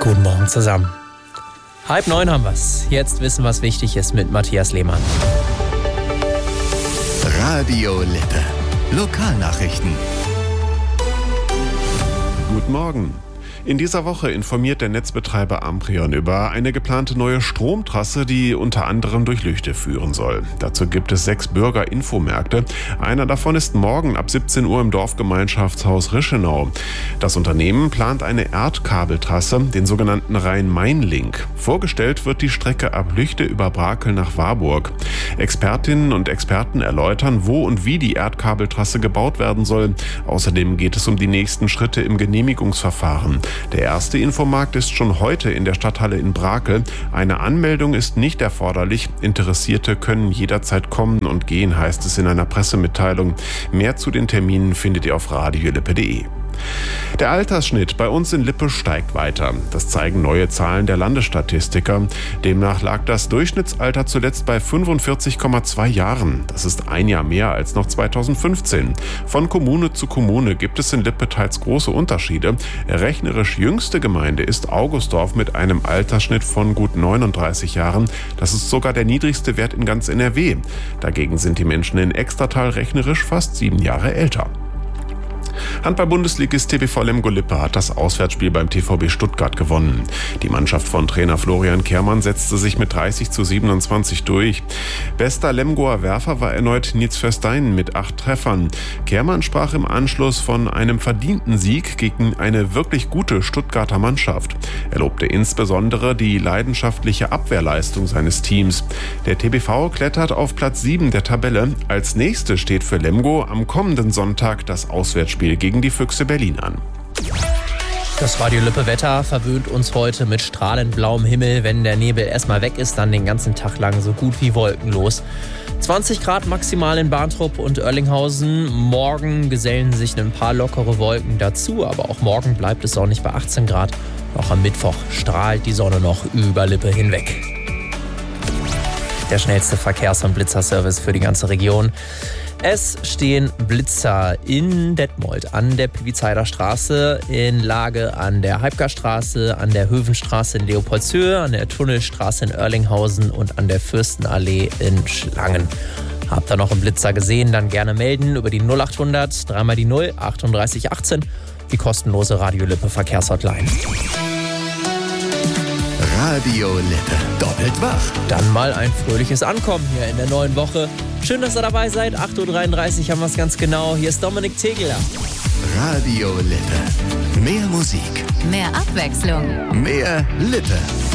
Guten Morgen zusammen. 8:30 haben wir's. Jetzt wissen, was wichtig ist mit Matthias Lehmann. Radio Lippe. Lokalnachrichten. Guten Morgen. In dieser Woche informiert der Netzbetreiber Amprion über eine geplante neue Stromtrasse, die unter anderem durch Lüchte führen soll. Dazu gibt es 6 Bürgerinfomärkte. Einer davon ist morgen ab 17 Uhr im Dorfgemeinschaftshaus Rischenau. Das Unternehmen plant eine Erdkabeltrasse, den sogenannten Rhein-Main-Link. Vorgestellt wird die Strecke ab Lüchte über Brakel nach Warburg. Expertinnen und Experten erläutern, wo und wie die Erdkabeltrasse gebaut werden soll. Außerdem geht es um die nächsten Schritte im Genehmigungsverfahren. Der erste Infomarkt ist schon heute in der Stadthalle in Brakel. Eine Anmeldung ist nicht erforderlich. Interessierte können jederzeit kommen und gehen, heißt es in einer Pressemitteilung. Mehr zu den Terminen findet ihr auf radiolippe.de. Der Altersschnitt bei uns in Lippe steigt weiter. Das zeigen neue Zahlen der Landesstatistiker. Demnach lag das Durchschnittsalter zuletzt bei 45,2 Jahren. Das ist ein Jahr mehr als noch 2015. Von Kommune zu Kommune gibt es in Lippe teils große Unterschiede. Rechnerisch jüngste Gemeinde ist Augustdorf mit einem Altersschnitt von gut 39 Jahren. Das ist sogar der niedrigste Wert in ganz NRW. Dagegen sind die Menschen in Extratal rechnerisch fast 7 Jahre älter. Handball-Bundesligist TBV Lemgo-Lippe hat das Auswärtsspiel beim TVB Stuttgart gewonnen. Die Mannschaft von Trainer Florian Kehrmann setzte sich mit 30:27 durch. Bester Lemgoer Werfer war erneut Nils Verstein mit 8 Treffern. Kehrmann sprach im Anschluss von einem verdienten Sieg gegen eine wirklich gute Stuttgarter Mannschaft. Er lobte insbesondere die leidenschaftliche Abwehrleistung seines Teams. Der TBV klettert auf Platz 7 der Tabelle. Als nächstes steht für Lemgo am kommenden Sonntag das Auswärtsspiel gegen die Füchse Berlin an. Das Radio Lippe Wetter verwöhnt uns heute mit strahlend blauem Himmel. Wenn der Nebel erstmal weg ist, dann den ganzen Tag lang so gut wie wolkenlos. 20 Grad maximal in Barntrup und Oerlinghausen. Morgen gesellen sich ein paar lockere Wolken dazu, aber auch morgen bleibt es sonnig bei 18 Grad. Auch am Mittwoch strahlt die Sonne noch über Lippe hinweg. Der schnellste Verkehrs- und Blitzerservice für die ganze Region. Es stehen Blitzer in Detmold an der Piwizeider Straße, in Lage an der Heibgarstraße, an der Hövenstraße in Leopoldshöhe, an der Tunnelstraße in Oerlinghausen und an der Fürstenallee in Schlangen. Habt ihr noch einen Blitzer gesehen, dann gerne melden über die 0800 3 die 0 38 18, die kostenlose Radio Lippe Verkehrshotline. Radio Lippe. Doppelt wach. Dann mal ein fröhliches Ankommen hier in der neuen Woche. Schön, dass ihr dabei seid. 8:33 Uhr haben wir es ganz genau. Hier ist Dominik Tegeler. Radio Lippe. Mehr Musik. Mehr Abwechslung. Mehr Lippe.